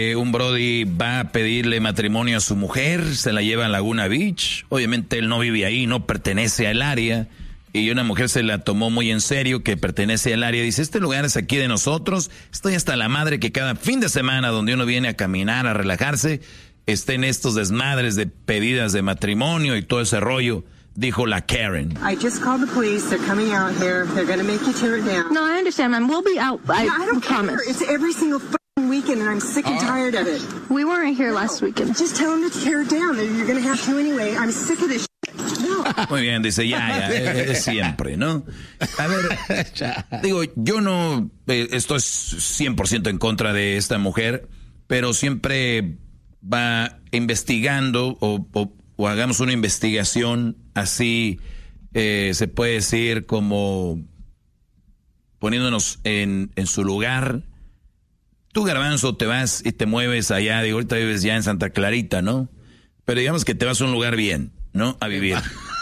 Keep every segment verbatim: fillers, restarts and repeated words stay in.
Eh, un brody va a pedirle matrimonio a su mujer, se la lleva a Laguna Beach. Obviamente él no vive ahí, no pertenece al área. Y una mujer se la tomó muy en serio, que pertenece al área. Dice, este lugar es aquí de nosotros. Estoy hasta la madre que cada fin de semana donde uno viene a caminar, a relajarse, estén estos desmadres de pedidas de matrimonio y todo ese rollo. Dijo la Karen. I just called the police. They're coming out here. They're going to make you tear it down. No, I understand, ma'am. We'll be out. I, no, I don't promise. care. It's every single fucking weekend, and I'm sick and tired of it. We weren't here last weekend. Just tell them to tear it down. You're going to have to anyway. I'm sick of this shit. No. Muy bien, dice, ya, ya, es, es siempre, ¿no? A ver, digo, yo no eh, estoy cien por ciento en contra de esta mujer, pero siempre va investigando o, o, o hagamos una investigación así, eh, se puede decir como poniéndonos en, en su lugar. Tú, Garbanzo, te vas y te mueves allá, digo, ahorita vives ya en Santa Clarita, ¿no? Pero digamos que te vas a un lugar bien, ¿no? A vivir.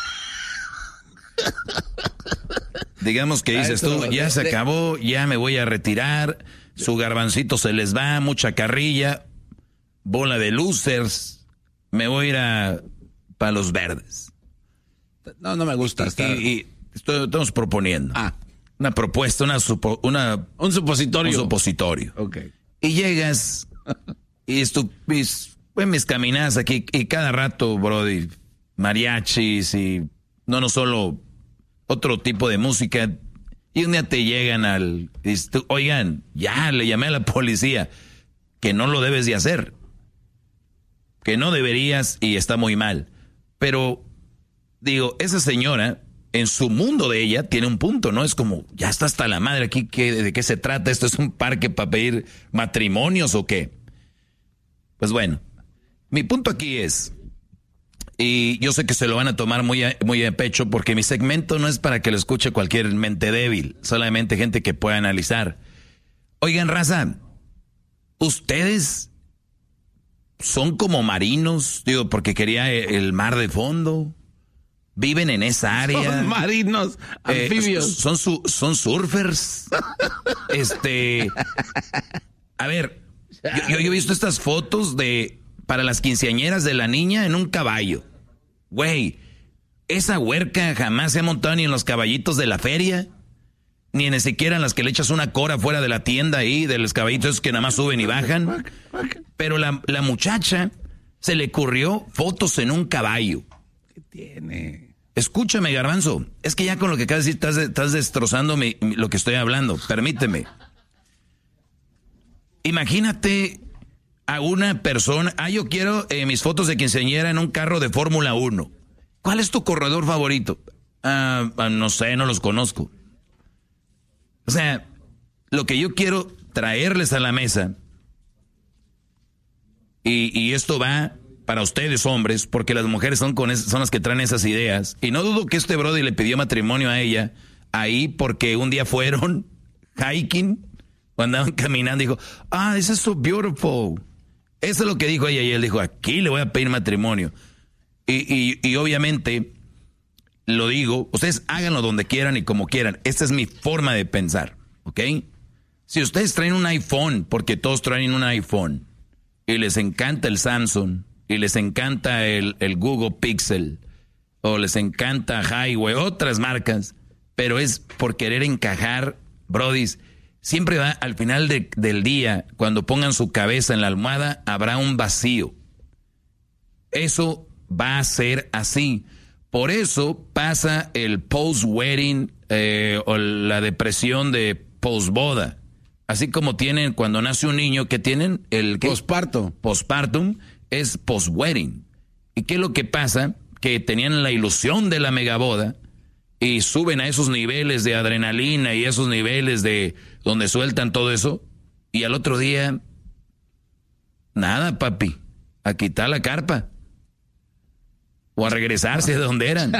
Digamos que dices tú, ya se acabó, ya me voy a retirar, su garbancito se les va, mucha carrilla, bola de losers, me voy a ir a Palos Verdes. No, no me gusta. Y, estar... y, y estoy, estamos proponiendo ah. una propuesta, una, supo, una un supositorio. Un supositorio. Okay. Y llegas y tú, mis, pues, mis caminadas aquí y cada rato, brody, mariachis y no, no solo otro tipo de música. Y un día te llegan al... Y tú, oigan, ya le llamé a la policía. Que no lo debes de hacer. Que no deberías y está muy mal. Pero, digo, esa señora, en su mundo de ella, tiene un punto, ¿no? Es como, ya está hasta la madre aquí, ¿qué, ¿de qué se trata? ¿Esto es un parque para pedir matrimonios o qué? Pues bueno, mi punto aquí es... Y yo sé que se lo van a tomar muy a, muy a pecho porque mi segmento no es para que lo escuche cualquier mente débil, solamente gente que pueda analizar. Oigan, raza, ¿ustedes son como marinos? Digo, porque quería el mar de fondo. ¿Viven en esa área? Son marinos, anfibios. Eh, son, su, son surfers. este, a ver, yo, yo, yo he visto estas fotos de... para las quinceañeras de la niña en un caballo. Güey, esa huerca jamás se ha montado ni en los caballitos de la feria, ni ni siquiera en las que le echas una cora fuera de la tienda ahí, de los caballitos que nada más suben y bajan. Pero la, la muchacha se le ocurrió fotos en un caballo. ¿Qué tiene? Escúchame, Garbanzo, es que ya con lo que acabas de decir estás, estás destrozando mi, mi, lo que estoy hablando. Permíteme. Imagínate... a una persona, ah, yo quiero eh, mis fotos de quinceañera en un carro de Fórmula uno. ¿Cuál es tu corredor favorito? Ah, no sé, no los conozco. O sea, lo que yo quiero traerles a la mesa, y, y esto va para ustedes hombres, porque las mujeres son, con es, son las que traen esas ideas, y no dudo que este brody le pidió matrimonio a ella, ahí porque un día fueron hiking, o andaban caminando, y dijo, ah, this is so beautiful. Eso es lo que dijo ella y él dijo, aquí le voy a pedir matrimonio. Y, y, y obviamente, lo digo, ustedes háganlo donde quieran y como quieran. Esta es mi forma de pensar, ¿ok? Si ustedes traen un iPhone, porque todos traen un iPhone, y les encanta el Samsung, y les encanta el, el Google Pixel, o les encanta Highway, otras marcas, pero es por querer encajar, brodis. Siempre va al final de, del día, cuando pongan su cabeza en la almohada, habrá un vacío. Eso va a ser así. Por eso pasa el post-wedding eh, o la depresión de post-boda. Así como tienen cuando nace un niño, que tienen el... Posparto. Postpartum es post-wedding. ¿Y qué es lo que pasa? Que tenían la ilusión de la megaboda y suben a esos niveles de adrenalina y esos niveles de... donde sueltan todo eso, y al otro día, nada, papi, a quitar la carpa, o a regresarse de donde eran.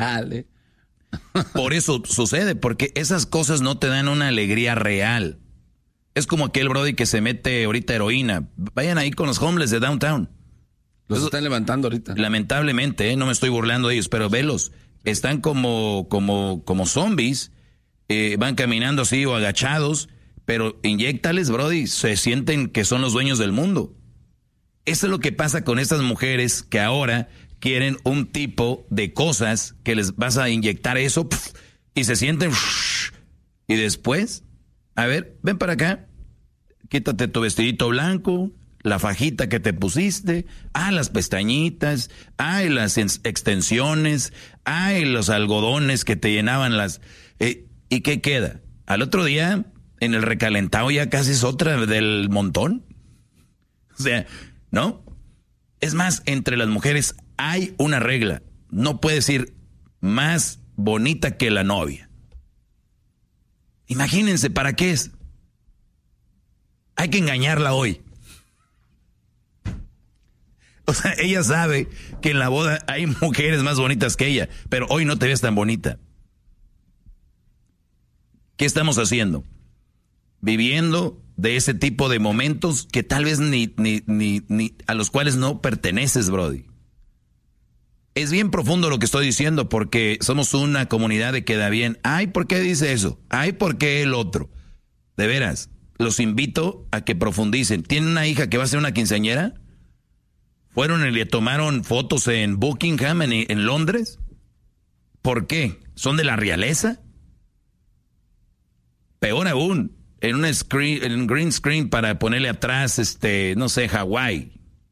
Por eso sucede, porque esas cosas no te dan una alegría real. Es como aquel brody que se mete ahorita heroína. Vayan ahí con los homeless de downtown. Los eso, están levantando ahorita. Lamentablemente, ¿eh? No me estoy burlando de ellos, pero velos, están como, como, como zombies. Eh, van caminando así o agachados, pero inyéctales, brody, se sienten que son los dueños del mundo. Eso es lo que pasa con estas mujeres que ahora quieren un tipo de cosas que les vas a inyectar eso pf, y se sienten pf, y después, a ver, ven para acá, quítate tu vestidito blanco, la fajita que te pusiste, ah, las pestañitas, ah, las extensiones, ah, los algodones que te llenaban las... Eh, ¿Y qué queda? Al otro día, en el recalentado ya casi es otra del montón. O sea, ¿no? Es más, entre las mujeres hay una regla. No puedes ir más bonita que la novia. Imagínense, ¿para qué es? Hay que engañarla hoy. O sea, ella sabe que en la boda hay mujeres más bonitas que ella, pero hoy no te ves tan bonita. ¿Qué estamos haciendo? Viviendo de ese tipo de momentos que tal vez ni, ni, ni, ni a los cuales no perteneces, brody. Es bien profundo lo que estoy diciendo porque somos una comunidad de queda bien. Ay, ¿por qué dice eso? Ay, ¿por qué el otro? De veras, los invito a que profundicen. ¿Tienen una hija que va a ser una quinceañera? ¿Fueron y le tomaron fotos en Buckingham, en, en Londres? ¿Por qué? ¿Son de la realeza? Peor aún, en un, screen, en un green screen para ponerle atrás, este, no sé, Hawái.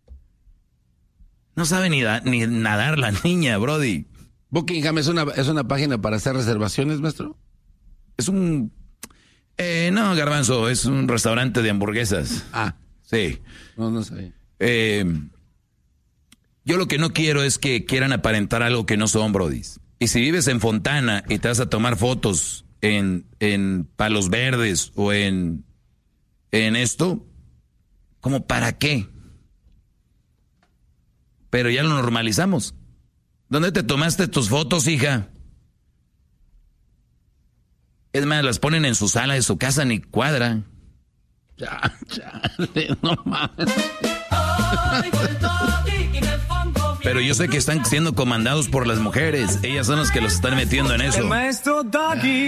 No sabe ni, da, ni nadar la niña, brody. Buckingham es una, es una página para hacer reservaciones, maestro. Es un... Eh, no, Garbanzo, es un restaurante de hamburguesas. Ah. Sí. No, no sabía. Eh... Yo lo que no quiero es que quieran aparentar algo que no son, brodis. Y si vives en Fontana y te vas a tomar fotos en, en Palos Verdes o en, en esto, ¿cómo para qué? Pero ya lo normalizamos. ¿Dónde te tomaste tus fotos, hija? Es más, las ponen en su sala de su casa, ni cuadra. Ya, ya, no mames. Pero yo sé que están siendo comandados por las mujeres. Ellas son las que los están metiendo en eso. El maestro Doggy.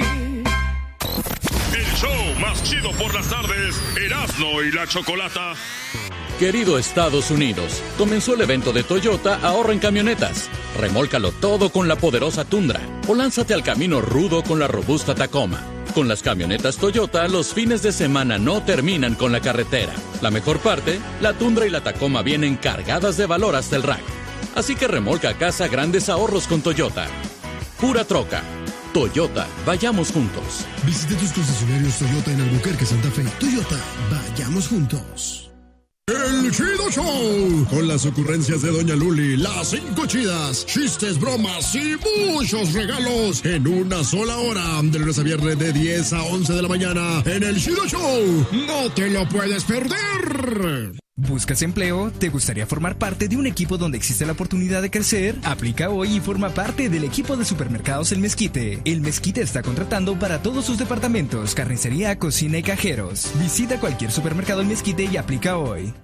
El show más chido por las tardes, Erasmo y la Chocolata. Querido Estados Unidos, comenzó el evento de Toyota Ahorra en Camionetas. Remólcalo todo con la poderosa Tundra o lánzate al camino rudo con la robusta Tacoma. Con las camionetas Toyota, los fines de semana no terminan con la carretera. La mejor parte, la Tundra y la Tacoma vienen cargadas de valor hasta el rack. Así que remolca a casa grandes ahorros con Toyota. Pura troca. Toyota, vayamos juntos. Visite tus concesionarios Toyota en Albuquerque, Santa Fe. Toyota, vayamos juntos. El Chido Show, con las ocurrencias de Doña Luli, las cinco chidas, chistes, bromas y muchos regalos en una sola hora, de lunes a viernes de diez a once de la mañana, en El Chido Show. No te lo puedes perder. ¿Buscas empleo? ¿Te gustaría formar parte de un equipo donde existe la oportunidad de crecer? Aplica hoy y forma parte del equipo de supermercados El Mezquite. El Mezquite está contratando para todos sus departamentos, carnicería, cocina y cajeros. Visita cualquier supermercado El Mezquite y aplica hoy.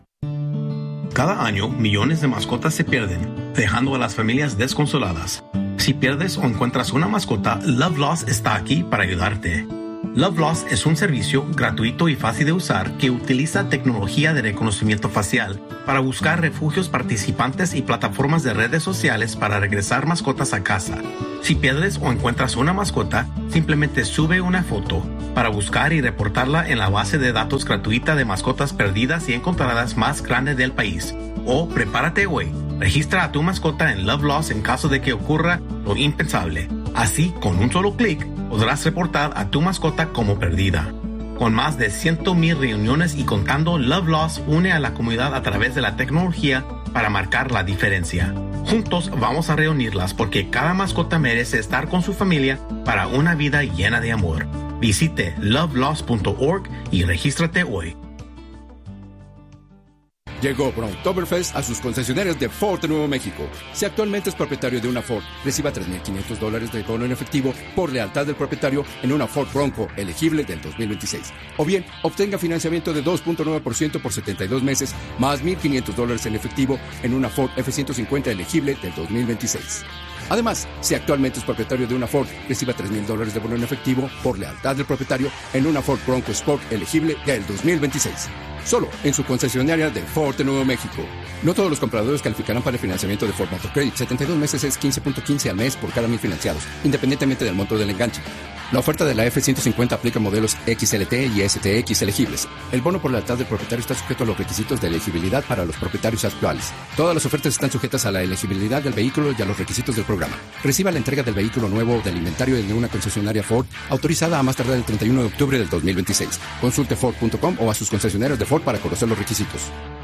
Cada año, millones de mascotas se pierden, dejando a las familias desconsoladas. Si pierdes o encuentras una mascota, Love Lost está aquí para ayudarte. Love Lost es un servicio gratuito y fácil de usar que utiliza tecnología de reconocimiento facial para buscar refugios participantes y plataformas de redes sociales para regresar mascotas a casa. Si pierdes o encuentras una mascota, simplemente sube una foto para buscar y reportarla en la base de datos gratuita de mascotas perdidas y encontradas más grande del país. O prepárate hoy. Registra a tu mascota en Love Lost en caso de que ocurra lo impensable. Así, con un solo clic, podrás reportar a tu mascota como perdida. Con más de cien mil reuniones y contando, Love Lost une a la comunidad a través de la tecnología para marcar la diferencia. Juntos vamos a reunirlas porque cada mascota merece estar con su familia para una vida llena de amor. Visite love lost punto org y regístrate hoy. Llegó Browntoberfest a sus concesionarias de Ford de Nuevo México. Si actualmente es propietario de una Ford, reciba tres mil quinientos dólares de bono en efectivo por lealtad del propietario en una Ford Bronco elegible del dos mil veintiséis. O bien, obtenga financiamiento de dos punto nueve por ciento por setenta y dos meses, más mil quinientos dólares en efectivo en una Ford F ciento cincuenta elegible del dos mil veintiséis. Además, si actualmente es propietario de una Ford, reciba tres mil dólares de bono en efectivo por lealtad del propietario en una Ford Bronco Sport elegible del dos mil veintiséis. Solo en su concesionaria de Ford de Nuevo México. No todos los compradores calificarán para el financiamiento de Ford Motor Credit. setenta y dos meses es quince punto quince al mes por cada mil financiados, independientemente del monto del enganche. La oferta de la F ciento cincuenta aplica a modelos X L T y S T X elegibles. El bono por lealtad del propietario está sujeto a los requisitos de elegibilidad para los propietarios actuales. Todas las ofertas están sujetas a la elegibilidad del vehículo y a los requisitos del programa. Reciba la entrega del vehículo nuevo del inventario de una concesionaria Ford autorizada a más tardar el treinta y uno de octubre del dos mil veintiséis. Consulte Ford punto com o a sus concesionarios de Ford para conocer los requisitos.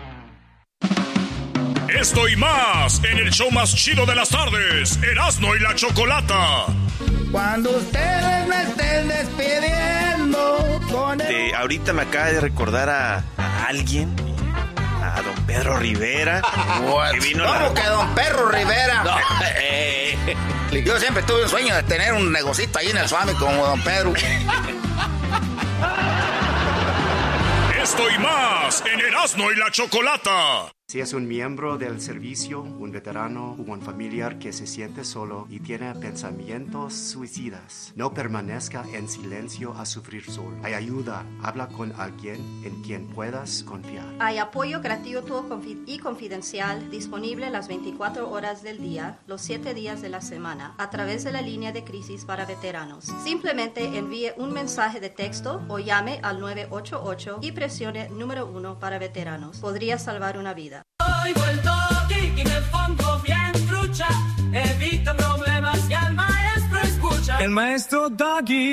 Esto y más en el show más chido de las tardes, Erasmo y la Chocolata. Cuando ustedes me estén despidiendo con el... eh, ahorita me acaba de recordar a, a alguien, a don Pedro Rivera. Que vino ¿Cómo la... que don Pedro Rivera? No, eh, yo siempre tuve un sueño de tener un negocito ahí en el Suami como don Pedro. Esto y más en Erasmo y la Chocolata. Si es un miembro del servicio, un veterano o un familiar que se siente solo y tiene pensamientos suicidas, no permanezca en silencio a sufrir solo. Hay ayuda. Habla con alguien en quien puedas confiar. Hay apoyo gratuito y confidencial disponible las veinticuatro horas del día, los siete días de la semana, a través de la línea de crisis para veteranos. Simplemente envíe un mensaje de texto o llame al nueve ocho ocho y presione número uno para veteranos. Podría salvar una vida. Hoy vuelto aquí y me pongo bien trucha, evita problemas y al maestro escucha. El maestro Doggy.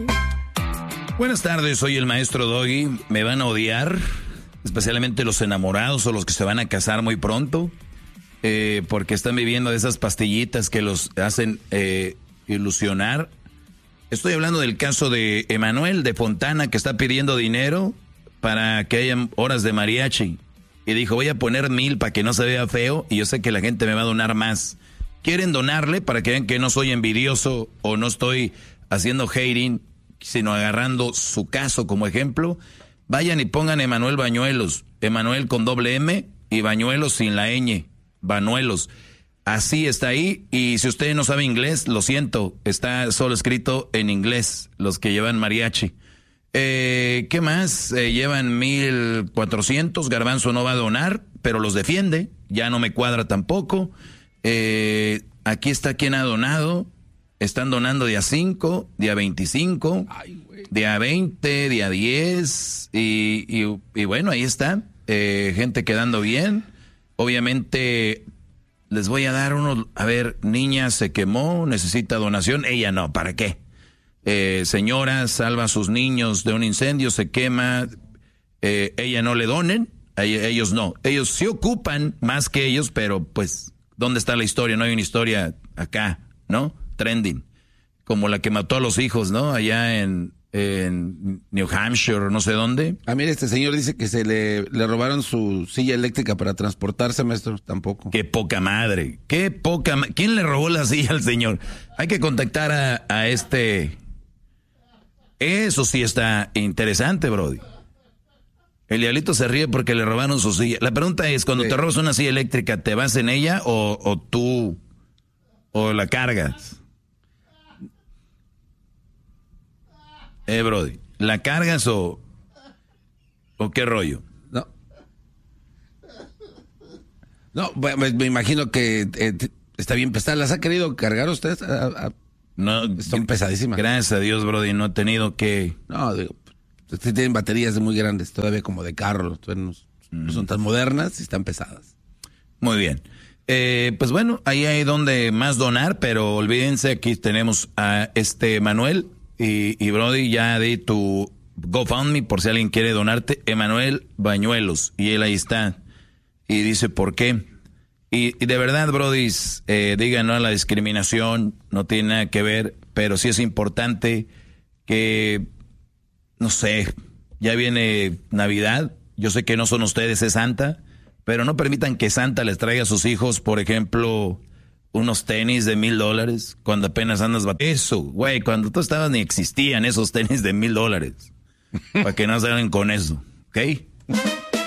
Buenas tardes, soy el maestro Doggy. Me van a odiar, especialmente los enamorados o los que se van a casar muy pronto, eh, porque están viviendo de esas pastillitas que los hacen eh, ilusionar. Estoy hablando del caso de Emanuel de Fontana, que está pidiendo dinero para que haya horas de mariachi. Y dijo, voy a poner mil para que no se vea feo y yo sé que la gente me va a donar más. ¿Quieren donarle para que vean que no soy envidioso o no estoy haciendo hating, sino agarrando su caso como ejemplo? Vayan y pongan Emanuel Bañuelos. Emanuel con doble M y Bañuelos sin la ñ. Bañuelos. Así está ahí. Y si usted no sabe inglés, lo siento, está solo escrito en inglés, los que llevan mariachi. Eh, ¿Qué más? Eh, llevan mil cuatrocientos, Garbanzo no va a donar, pero los defiende, ya no me cuadra tampoco. Eh, aquí está quien ha donado, están donando día cinco, día veinticinco, día veinte, día diez, y, y, y bueno, ahí está, eh, gente quedando bien. Obviamente les voy a dar unos, a ver, niña se quemó, necesita donación, ella no, ¿para qué? Eh, señora salva a sus niños de un incendio, se quema, eh, ella no le donen, a ellos no, ellos sí ocupan más que ellos, pero pues, ¿dónde está la historia? No hay una historia acá, ¿no? Trending, como la que mató a los hijos, ¿no? Allá en, en New Hampshire, no sé dónde. Ah, mire, este señor dice que se le, le robaron su silla eléctrica para transportarse, maestro, tampoco. Qué poca madre, qué poca ma- ¿Quién le robó la silla al señor? Hay que contactar a, a este... Eso sí está interesante, Brody. El diablito se ríe porque le robaron su silla. La pregunta es, cuando sí. te robas una silla eléctrica, ¿te vas en ella o, o tú o la cargas? Eh, Brody, ¿la cargas o, o qué rollo? No. No, me, me imagino que eh, está bien pesada. ¿Las ha querido cargar usted? A, a... No, son pesadísimas. Gracias a Dios, Brody, no he tenido que... No, digo, ustedes tienen baterías muy grandes, todavía como de carro, no, no son tan modernas y están pesadas. Muy bien. Eh, pues bueno, ahí hay donde más donar, pero olvídense, aquí tenemos a este Manuel y, y Brody, ya di tu GoFundMe por si alguien quiere donarte, Emanuel Bañuelos, y él ahí está, y dice por qué. Y, y de verdad, Brody, eh, digan no a la discriminación, no tiene nada que ver, pero sí es importante que, no sé, ya viene Navidad, yo sé que no son ustedes, es Santa, Pero no permitan que Santa les traiga a sus hijos, por ejemplo, unos tenis de mil dólares cuando apenas andas bat- Eso, güey, cuando tú estabas ni existían esos tenis de mil dólares. Para que no salgan con eso, ¿ok?